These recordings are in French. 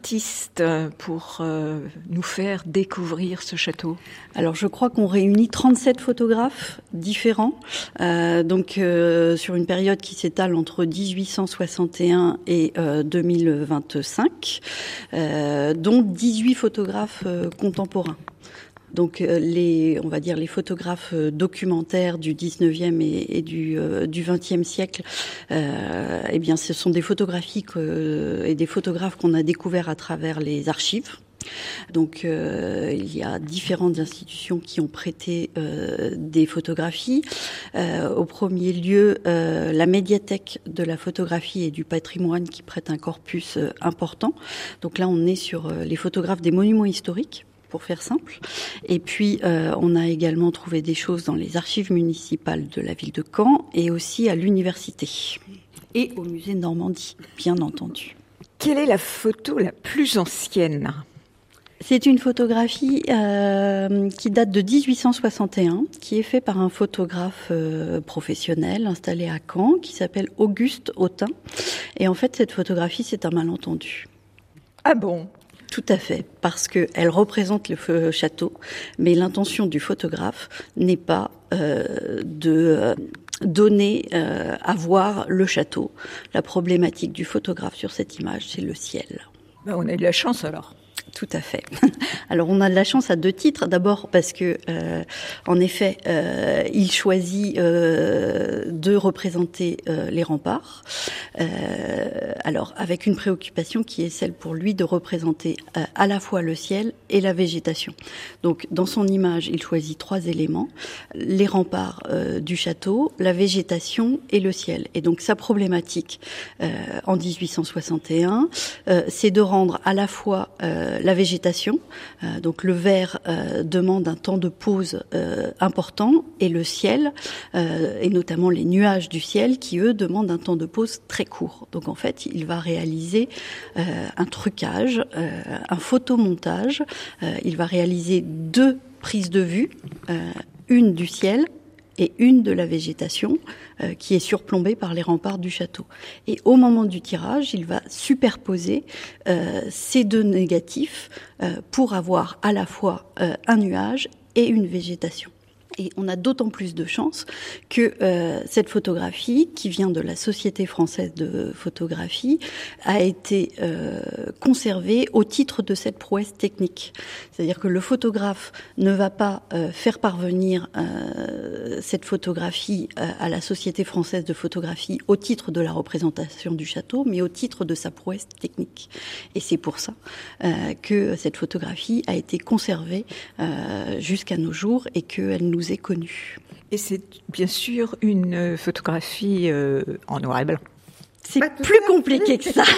Artistes pour nous faire découvrir ce château? Alors je crois qu'on réunit 37 photographes différents, sur une période qui s'étale entre 1861 et 2025, dont 18 photographes contemporains. Donc les photographes documentaires du 19e et du 20e siècle, ce sont des photographies et des photographes qu'on a découverts à travers les archives. Donc il y a différentes institutions qui ont prêté des photographies. Au premier lieu, la médiathèque de la photographie et du patrimoine qui prête un corpus important. Donc là, on est sur les photographes des monuments historiques, pour faire simple. Et puis, on a également trouvé des choses dans les archives municipales de la ville de Caen et aussi à l'université. Et au musée de Normandie, bien entendu. Quelle est la photo la plus ancienne ? C'est une photographie qui date de 1861, qui est faite par un photographe professionnel installé à Caen, qui s'appelle Auguste Autin. Et en fait, cette photographie, c'est un malentendu. Ah bon ? Tout à fait, parce qu'elle représente le château, mais l'intention du photographe n'est pas de donner à voir le château. La problématique du photographe sur cette image, c'est le ciel. Ben, on a eu de la chance alors. Tout à fait. Alors on a de la chance à 2 titres. D'abord parce que, en effet, il choisit de représenter les remparts. Alors avec une préoccupation qui est celle pour lui de représenter à la fois le ciel et la végétation. Donc dans son image, il choisit 3 éléments les remparts du château, la végétation et le ciel. Et donc sa problématique en 1861, c'est de rendre à la fois la végétation, donc le vert demande un temps de pause important, et le ciel, et notamment les nuages du ciel, qui eux demandent un temps de pause très court. Donc en fait, il va réaliser un trucage, un photomontage. Il va réaliser 2 prises de vue, une du ciel et une de la végétation qui est surplombée par les remparts du château. Et au moment du tirage, il va superposer ces 2 négatifs pour avoir à la fois un nuage et une végétation. Et on a d'autant plus de chance que cette photographie, qui vient de la Société française de photographie, a été conservée au titre de cette prouesse technique. C'est-à-dire que le photographe ne va pas faire parvenir cette photographie à la Société française de photographie au titre de la représentation du château, mais au titre de sa prouesse technique. Et c'est pour ça que cette photographie a été conservée jusqu'à nos jours et qu'elle nous est connue. Et c'est bien sûr une photographie en noir et blanc. C'est plus compliqué que ça.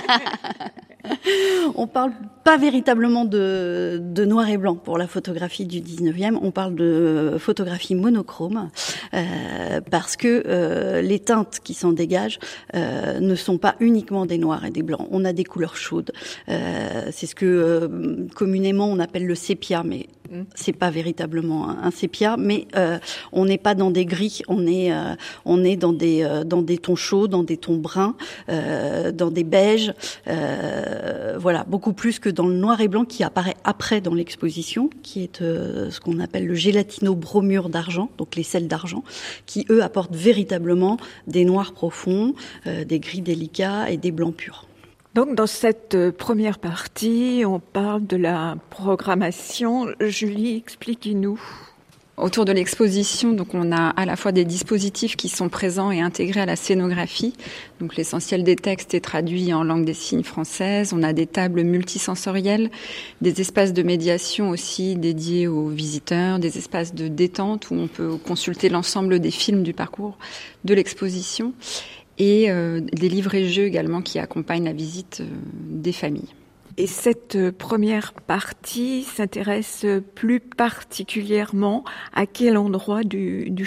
On parle pas véritablement de noir et blanc pour la photographie du 19e, on parle de photographie monochrome parce que les teintes qui s'en dégagent ne sont pas uniquement des noirs et des blancs, on a des couleurs chaudes. C'est ce que communément on appelle le sépia, mais c'est pas véritablement un sépia, mais on n'est pas dans des gris, on est dans des tons chauds, dans des tons bruns, dans des beiges, voilà, beaucoup plus que dans le noir et blanc qui apparaît après dans l'exposition, qui est ce qu'on appelle le gélatino-bromure d'argent, donc les sels d'argent, qui eux apportent véritablement des noirs profonds, des gris délicats et des blancs purs. Donc dans cette première partie, on parle de la programmation. Julie, expliquez-nous. Autour de l'exposition, donc on a à la fois des dispositifs qui sont présents et intégrés à la scénographie. Donc l'essentiel des textes est traduit en langue des signes française. On a des tables multisensorielles, des espaces de médiation aussi dédiés aux visiteurs, des espaces de détente où on peut consulter l'ensemble des films du parcours de l'exposition et des livrets-jeux également qui accompagnent la visite des familles. Et cette première partie s'intéresse plus particulièrement à quel endroit du château ?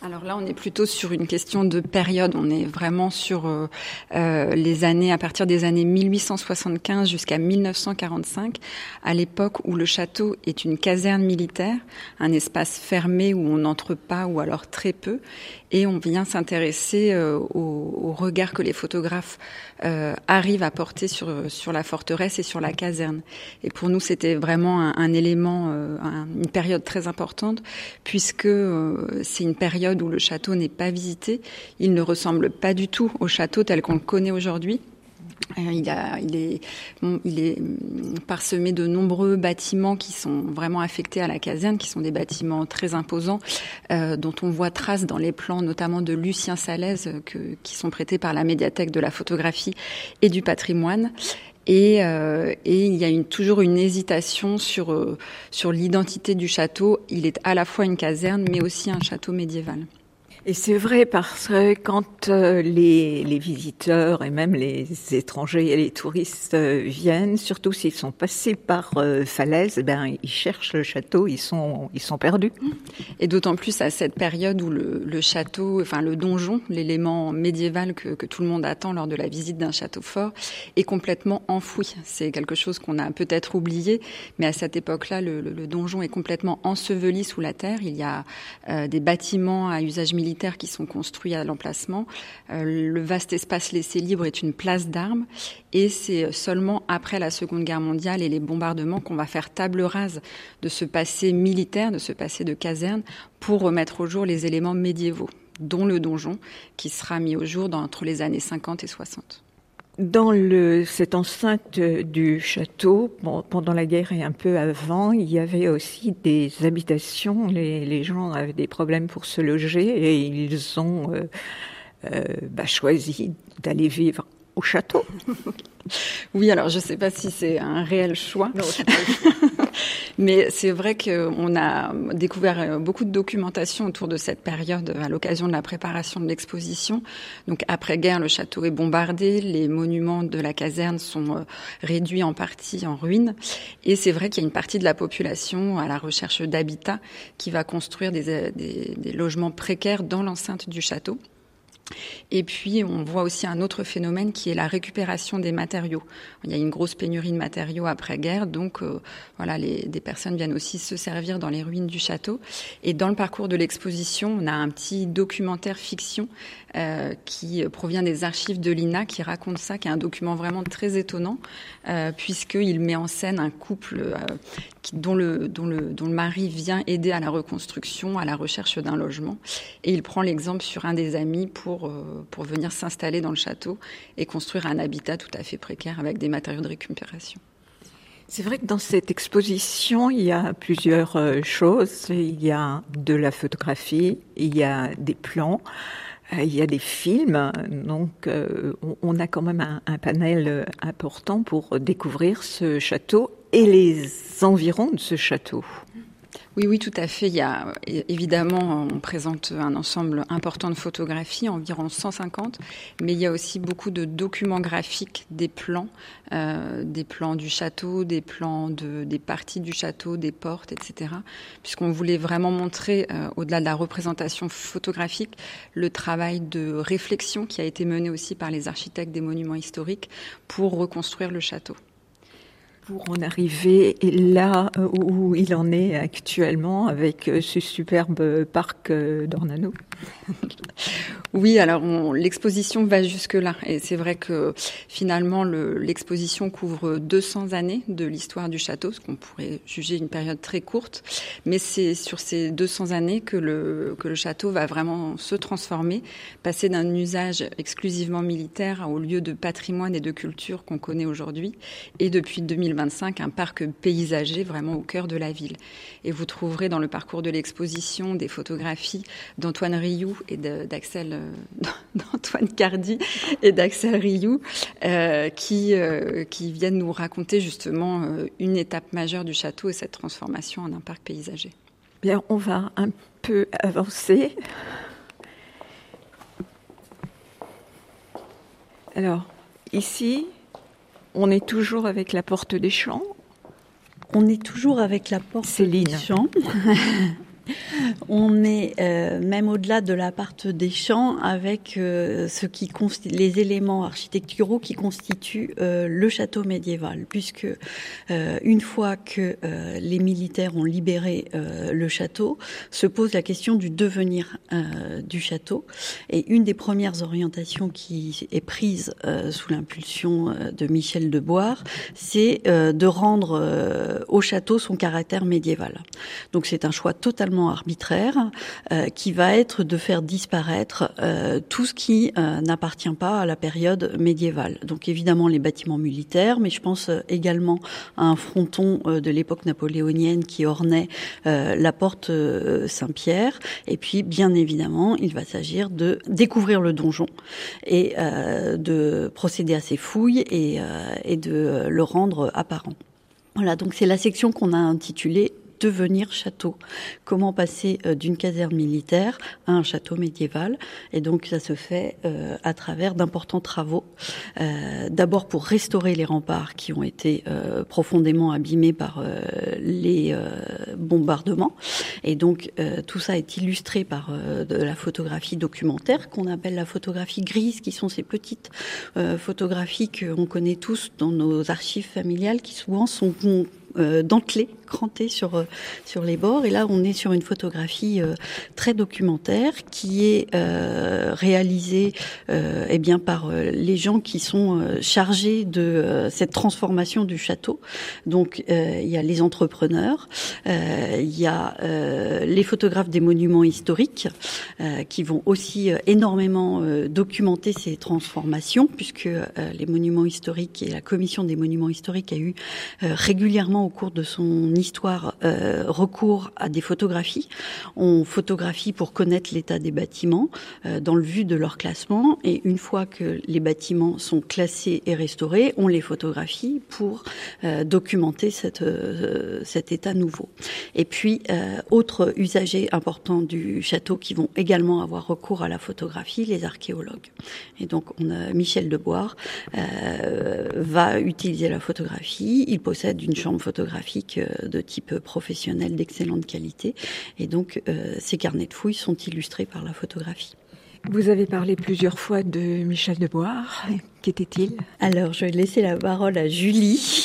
Alors là, on est plutôt sur une question de période. On est vraiment sur les années, à partir des années 1875 jusqu'à 1945, à l'époque où le château est une caserne militaire, un espace fermé où on n'entre pas ou alors très peu. Et on vient s'intéresser au regard que les photographes arrivent à porter sur la forteresse et sur la caserne. Et pour nous, c'était vraiment un élément, une période très importante, puisque c'est une période où le château n'est pas visité. Il ne ressemble pas du tout au château tel qu'on le connaît aujourd'hui. Il est parsemé de nombreux bâtiments qui sont vraiment affectés à la caserne, qui sont des bâtiments très imposants, dont on voit trace dans les plans, notamment de Lucien Salaise, qui sont prêtés par la médiathèque de la photographie et du patrimoine. Et il y a toujours une hésitation sur l'identité du château. Il est à la fois une caserne, mais aussi un château médiéval. Et c'est vrai parce que quand les visiteurs et même les étrangers et les touristes viennent, surtout s'ils sont passés par Falaise, ils cherchent le château, ils sont perdus. Et d'autant plus à cette période où le château, enfin le donjon, l'élément médiéval que tout le monde attend lors de la visite d'un château fort, est complètement enfoui. C'est quelque chose qu'on a peut-être oublié, mais à cette époque-là, le donjon est complètement enseveli sous la terre. Il y a des bâtiments à usage militaire qui sont construits à l'emplacement. Le vaste espace laissé libre est une place d'armes et c'est seulement après la Seconde Guerre mondiale et les bombardements qu'on va faire table rase de ce passé militaire, de ce passé de caserne pour remettre au jour les éléments médiévaux, dont le donjon qui sera mis au jour entre les années 50 et 60. Dans cette enceinte du château, pendant la guerre et un peu avant, il y avait aussi des habitations. Les gens avaient des problèmes pour se loger et ils ont choisi d'aller vivre au château. Oui, alors je ne sais pas si c'est un réel choix. Non, c'est pas le choix. Mais c'est vrai qu'on a découvert beaucoup de documentation autour de cette période à l'occasion de la préparation de l'exposition. Donc après-guerre, le château est bombardé, les monuments de la caserne sont réduits en partie en ruines. Et c'est vrai qu'il y a une partie de la population à la recherche d'habitat qui va construire des logements précaires dans l'enceinte du château. Et puis, on voit aussi un autre phénomène qui est la récupération des matériaux. Il y a une grosse pénurie de matériaux après-guerre, donc des personnes viennent aussi se servir dans les ruines du château. Et dans le parcours de l'exposition, on a un petit documentaire fiction qui provient des archives de l'INA, qui raconte ça, qui est un document vraiment très étonnant, puisqu'il met en scène un couple dont le mari vient aider à la reconstruction, à la recherche d'un logement. Et il prend l'exemple sur un des amis pour venir s'installer dans le château et construire un habitat tout à fait précaire avec des matériaux de récupération. C'est vrai que dans cette exposition, il y a plusieurs choses. Il y a de la photographie, il y a des plans, il y a des films. Donc, on a quand même un panel important pour découvrir ce château et les environs de ce château. Oui, tout à fait. Il y a, évidemment, on présente un ensemble important de photographies, environ 150, mais il y a aussi beaucoup de documents graphiques, des plans du château, des plans des parties du château, des portes, etc. Puisqu'on voulait vraiment montrer, au-delà de la représentation photographique, le travail de réflexion qui a été mené aussi par les architectes des monuments historiques pour reconstruire le château. Pour en arriver là où il en est actuellement avec ce superbe parc d'Ornano. Oui, alors l'exposition va jusque-là. Et c'est vrai que finalement, l'exposition couvre 200 années de l'histoire du château, ce qu'on pourrait juger une période très courte. Mais c'est sur ces 200 années que le château va vraiment se transformer, passer d'un usage exclusivement militaire au lieu de patrimoine et de culture qu'on connaît aujourd'hui. Et depuis 2025, un parc paysager vraiment au cœur de la ville. Et vous trouverez dans le parcours de l'exposition des photographies d'Antoine Rioux et d'Antoine Cardy et d'Axel Rioux qui viennent nous raconter justement une étape majeure du château et cette transformation en un parc paysager. Bien, on va un peu avancer. Alors, ici, on est toujours avec la porte des champs. On est toujours avec la porte Céline. des champs. On est même au-delà de l'appart des champs avec les éléments architecturaux qui constituent le château médiéval, puisque une fois que les militaires ont libéré le château, se pose la question du devenir du château. Et une des premières orientations qui est prise sous l'impulsion de Michel de Boire, c'est de rendre au château son caractère médiéval. Donc c'est un choix totalement arbitraire qui va être de faire disparaître tout ce qui n'appartient pas à la période médiévale. Donc évidemment les bâtiments militaires, mais je pense également à un fronton de l'époque napoléonienne qui ornait la porte Saint-Pierre. Et puis bien évidemment, il va s'agir de découvrir le donjon et de procéder à ses fouilles et de le rendre apparent. Voilà, donc c'est la section qu'on a intitulée devenir château. Comment passer d'une caserne militaire à un château médiéval. Et donc ça se fait à travers d'importants travaux. D'abord pour restaurer les remparts qui ont été profondément abîmés par les bombardements. Et donc tout ça est illustré par de la photographie documentaire qu'on appelle la photographie grise, qui sont ces petites photographies qu'on connaît tous dans nos archives familiales, qui souvent sont dentelées, crantées sur les bords. Et là, on est sur une photographie très documentaire qui est réalisée par les gens qui sont chargés de cette transformation du château. Donc, il y a les entrepreneurs, il y a les photographes des monuments historiques qui vont aussi énormément documenter ces transformations, puisque les monuments historiques et la commission des monuments historiques a eu régulièrement au cours de son histoire recours à des photographies. On photographie pour connaître l'état des bâtiments dans le but de leur classement, et une fois que les bâtiments sont classés et restaurés, on les photographie pour documenter cet état nouveau. Et puis, autres usagers importants du château qui vont également avoir recours à la photographie, les archéologues. Et donc, Michel de Boire va utiliser la photographie. Il possède une chambre photographique de type professionnel d'excellente qualité. Et donc, ces carnets de fouilles sont illustrés par la photographie. Vous avez parlé plusieurs fois de Michel de Boire. Qu'était-il ? Alors, je vais laisser la parole à Julie.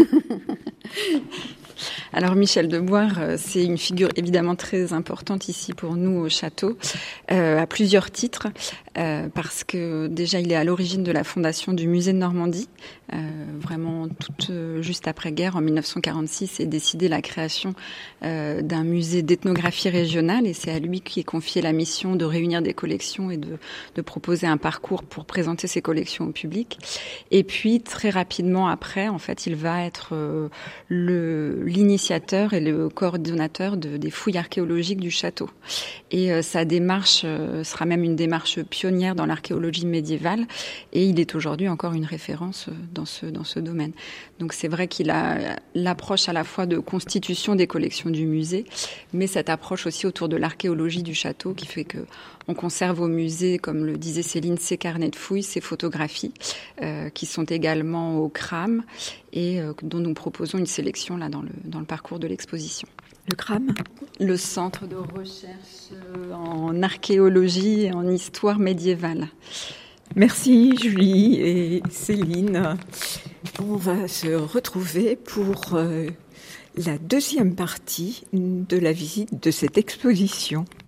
Alors Michel de Boire, c'est une figure évidemment très importante ici pour nous au château, à plusieurs titres, parce que déjà il est à l'origine de la fondation du musée de Normandie, vraiment juste après-guerre, en 1946, est décidée la création d'un musée d'ethnographie régionale, et c'est à lui qui est confiée la mission de réunir des collections et de proposer un parcours pour présenter ces collections au public. Et puis très rapidement après, en fait, il va être l'initiateur et le coordonnateur des fouilles archéologiques du château. Et sa démarche sera même une démarche pionnière dans l'archéologie médiévale, et il est aujourd'hui encore une référence dans ce domaine. Donc c'est vrai qu'il a l'approche à la fois de constitution des collections du musée, mais cette approche aussi autour de l'archéologie du château qui fait que on conserve au musée, comme le disait Céline, ces carnets de fouilles, ces photographies qui sont également au CRAM et dont nous proposons une sélection là dans le parcours de l'exposition. Le CRAM ? Le Centre de recherche en archéologie et en histoire médiévale. Merci Julie et Céline. On va se retrouver pour la deuxième partie de la visite de cette exposition.